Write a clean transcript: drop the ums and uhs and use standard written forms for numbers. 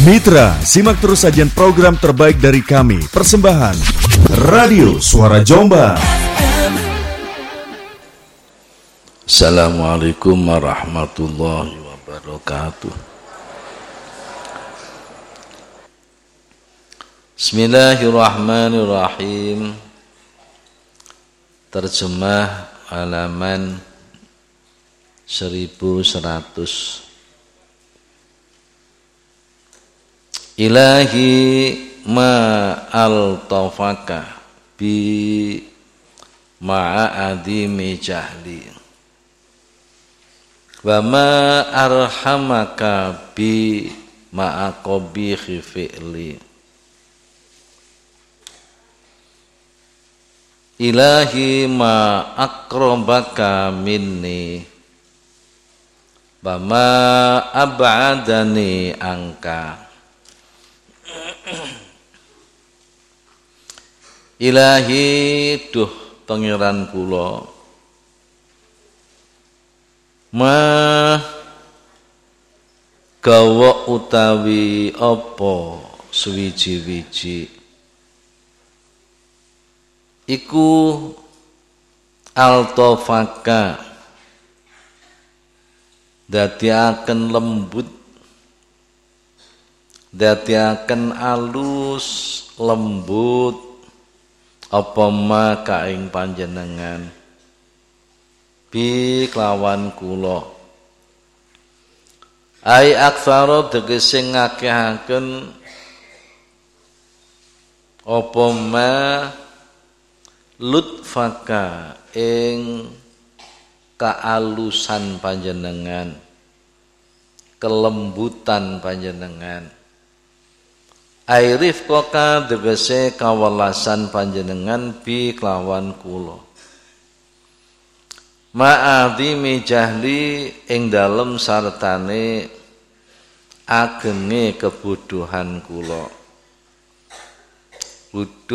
Mitra, simak terus sajian program terbaik dari kami. Persembahan Radio Suara Jombang. Assalamualaikum warahmatullahi wabarakatuh. Bismillahirrahmanirrahim. Terjemah halaman 1100. Ilahi ma al-tafaka bi ma'adimi jahli wa ma arhamaka bi ma'aqabihi fi'li. Ilahi ma akrobaka minni wa ma ab'adani angka. Ilahi duh pangeran kula ma gawa utawi apa suwiji-wiji iku altofaka dadiaken lembut, dadiaken alus lembut apa ma kaing panjenengan bi kelawan kula ai aksara tegese ngakehaken apa ma lutfaka ing kaalusan panjenengan, kelembutan panjenengan. Airif koka tegese kawelasan panjenengan bi kelawan kula. Ma'adhimi jahli ing dalem sartane agenge kebodohan kula.